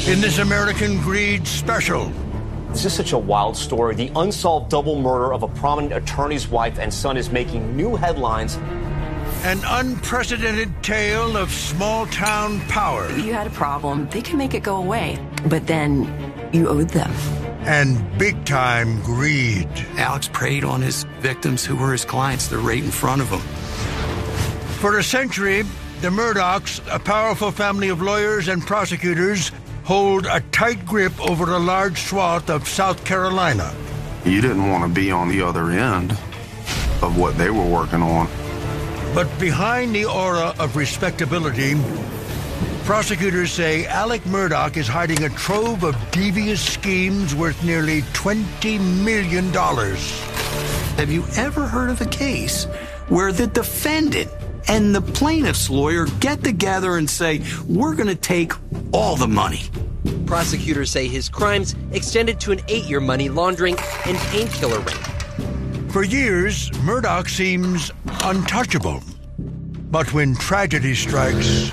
In this American Greed special. This is such a wild story. The unsolved double murder of a prominent attorney's wife and son is making new headlines. An unprecedented tale of small-town power. If you had a problem, they can make it go away. But then you owed them. And big-time greed. Alex preyed on his victims who were his clients. They're right in front of him. For a century, the Murdaughs, a powerful family of lawyers and prosecutors, hold a tight grip over a large swath of South Carolina. You didn't want to be on the other end of what they were working on. But behind the aura of respectability, prosecutors say Alec Murdaugh is hiding a trove of devious schemes worth nearly $20 million. Have you ever heard of a case where the defendant and the plaintiff's lawyer get together and say, we're going to take all the money? Prosecutors say his crimes extended to an 8-year money laundering and painkiller ring. For years, Murdaugh seems untouchable. But when tragedy strikes,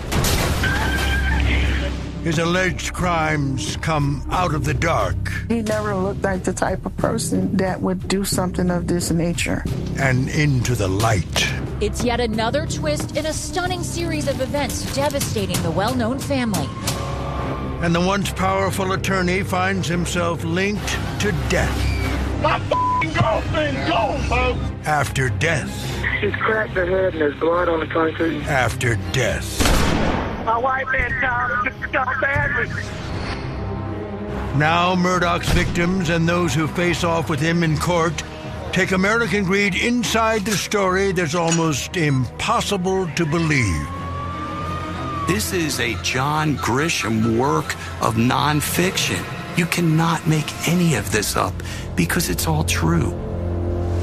his alleged crimes come out of the dark. He never looked like the type of person that would do something of this nature. And into the light. It's yet another twist in a stunning series of events devastating the well-known family. And the once powerful attorney finds himself linked to death. My f***ing girlfriend gone, folks! After death. She's cracked her head and there's blood on the concrete. After death. My wife and child just got badly. Now Murdaugh's victims and those who face off with him in court take American Greed inside the story that's almost impossible to believe. This is a John Grisham work of nonfiction. You cannot make any of this up because it's all true.